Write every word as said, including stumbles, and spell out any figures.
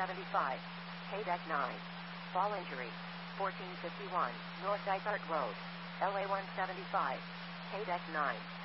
seventy-five, K deck nine. Fall injury, fourteen fifty-one, North Dysart Road, L A one seventy-five, K deck nine.